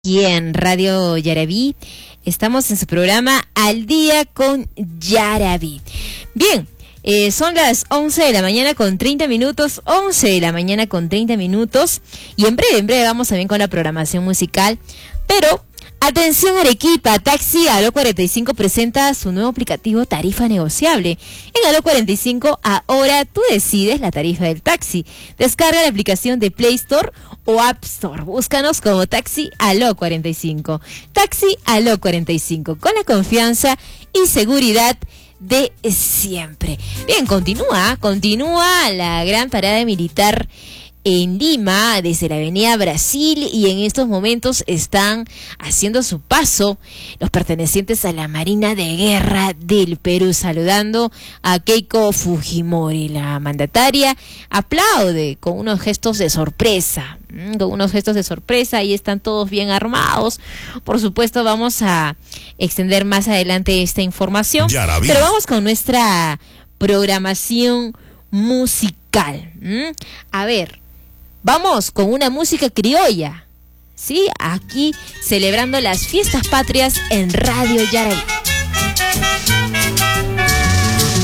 Aquí en Radio Yaraví estamos en su programa Al Día con Yaraví. Bien, son las 11 de la mañana con 30 minutos, 11 de la mañana con 30 minutos, y en breve vamos también con la programación musical, pero atención Arequipa, Taxi Aló 45 presenta su nuevo aplicativo Tarifa Negociable. En Aló 45 ahora tú decides la tarifa del taxi. Descarga la aplicación de Play Store o App Store. Búscanos como Taxi Aló 45. Taxi Aló 45, con la confianza y seguridad de siempre. Bien, continúa la gran parada militar en Lima, desde la avenida Brasil, y en estos momentos están haciendo su paso los pertenecientes a la Marina de Guerra del Perú, saludando a Keiko Fujimori. La mandataria aplaude con unos gestos de sorpresa, ahí están todos bien armados. Por supuesto vamos a extender más adelante esta información, pero vamos con nuestra programación musical. A ver, vamos con una música criolla, ¿sí? Aquí celebrando las fiestas patrias en Radio Yaraví.